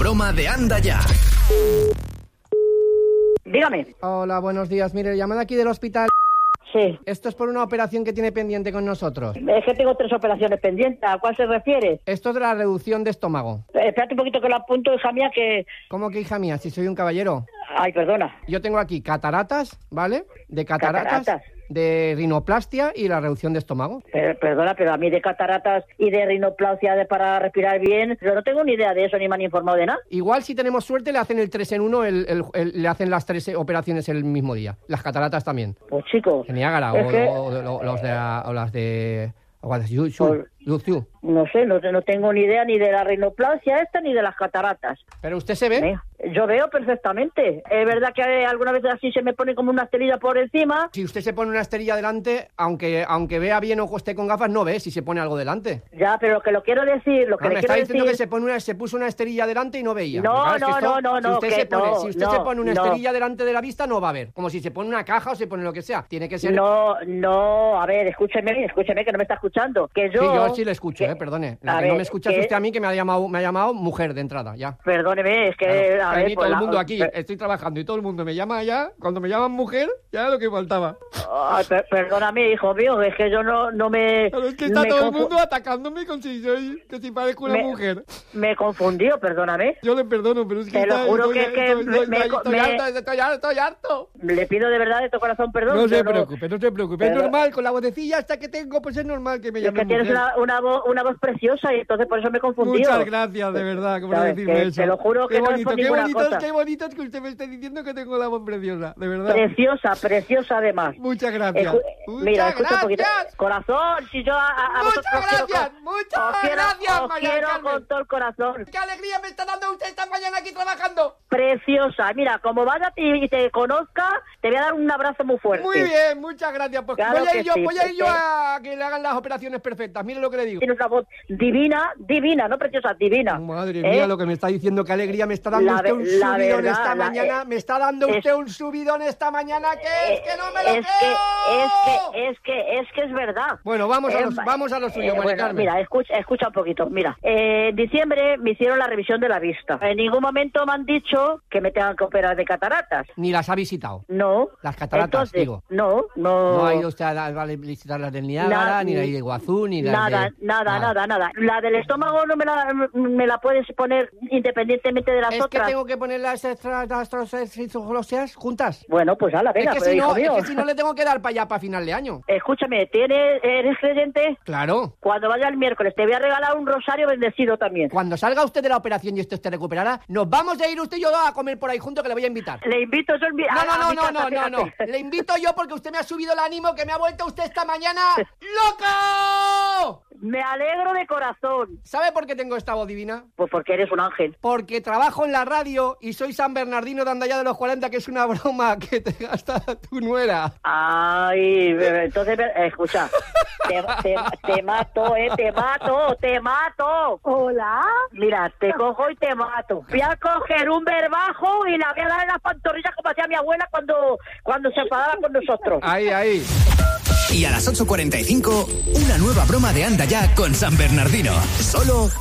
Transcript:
broma de Anda Ya. Dígame. Hola, buenos días. Mire, llamada aquí del hospital. Sí. Esto es por una operación que tiene pendiente con nosotros. Es que tengo 3 operaciones pendientes. ¿A cuál se refiere? Esto es de la reducción de estómago. Espérate un poquito que lo apunto, hija mía, que... ¿Cómo que, hija mía? Si soy un caballero. Ay, perdona. Yo tengo aquí cataratas, ¿vale? De cataratas. De rinoplastia y la reducción de estómago. Perdona, pero a mí de cataratas y de rinoplastia para respirar bien, yo no tengo ni idea de eso, ni me han informado de nada. Igual, si tenemos suerte, le hacen el 3 en 1, le hacen las 3 operaciones el mismo día. Las cataratas también. Pues chico... En Niágara, o las de... No sé, no tengo ni idea ni de la rinoplastia esta ni de las cataratas. ¿Pero usted se ve? Yo veo perfectamente. Es verdad que algunas veces así se me pone como una esterilla por encima. Si usted se pone una esterilla delante, aunque vea bien o esté con gafas, no ve si se pone algo delante. Ya, pero lo que lo quiero decir, me está diciendo que se puso una esterilla delante y no veía. No. Si usted se pone una esterilla delante de la vista, no va a ver. Como si se pone una caja o se pone lo que sea. Tiene que ser... No, a ver, escúcheme, que no me está escuchando. Que yo... Sí, yo sí le escucho, perdone. La que no me escucha es usted a mí, que me ha llamado mujer de entrada, ya. Perdóneme, es que... Claro. A ver, todo el mundo aquí, estoy trabajando y todo el mundo me llama ya. Cuando me llaman mujer, ya es lo que faltaba. Perdóname, hijo mío, es que yo no me... Pero es que está todo el mundo atacándome con que si parezco una mujer. Me confundió, perdóname. Yo le perdono, pero es que... Te lo juro que estoy harto. Le pido de verdad de tu corazón perdón. No se preocupe. Es normal, con la vocecilla hasta que tengo, pues es normal que me llame mujer. Es que tienes una voz preciosa y entonces por eso me he confundido. Muchas gracias, de verdad, por decirme eso. Te lo juro que no es por ninguna cosa. Qué bonito es que usted me esté diciendo que tengo la voz preciosa, de verdad. Preciosa además. Muchas gracias. Mira, escucha un poquito. Corazón, si yo a muchas gracias, os quiero con todo el corazón. ¡Qué alegría me está dando usted esta mañana aquí trabajando! Preciosa. Mira, como vaya y te conozca, te voy a dar un abrazo muy fuerte. Muy bien, muchas gracias. Pues claro voy a ir yo a que le hagan las operaciones perfectas. Mire lo que le digo. Tienes una voz divina, no preciosa, divina. Madre mía, lo que me está diciendo, qué alegría me está dando usted un subidón esta mañana. Me está dando usted un subidón esta mañana, que es que no me lo creo. Es que es verdad. Bueno, vamos a lo suyo, Mari Carmen. Mira, escucha un poquito. Mira, en diciembre me hicieron la revisión de la vista. En ningún momento me han dicho que me tengan que operar de cataratas. Ni las ha visitado. No. Las cataratas, entonces, digo. No. No ha ido usted a visitar las del Niágara, ni la de Iguazú, ni las de... Nada. La del estómago no me la puedes poner independientemente de las otras. Es que tengo que poner las extraglosseas juntas. Bueno, pues ala, venga. Es que si no le tengo que dar para allá para final de año. Escúchame, ¿eres creyente? Claro. Cuando vaya el miércoles te voy a regalar un rosario bendecido también. Cuando salga usted de la operación y esto esté recuperada, nos vamos a ir usted y yo a comer por ahí juntos, que le voy a invitar. Le invito yo No. Le invito yo porque usted me ha subido el ánimo, que me ha vuelto usted esta mañana ¡loco! Me alegro de corazón. ¿Sabe por qué tengo esta voz divina? Pues porque eres un ángel. Porque trabajo en la radio y soy San Bernardino de Anda Ya de los 40, que es una broma que te gasta tu nuera. Ay, entonces, escucha, te mato, te mato. Hola. Mira, te cojo y te mato. Voy a coger un verbajo y la voy a dar en las pantorrillas como hacía mi abuela cuando se enfadaba con nosotros. Ahí. Y a las 8:45, una nueva broma de Anda Ya con San Bernardino. Solo